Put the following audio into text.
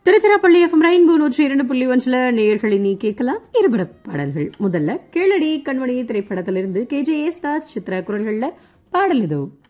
Tiruchirappalli FM rainbow 102.1 நேயர்களை நீ கேட்கலாம் இருபட பாடல்கள். முதல்ல கேளடி கண்மணி திரைப்படத்திலிருந்து KJ யேசுதாஸ் சித்ரா குரல்கள்ல பாடல் இதோ.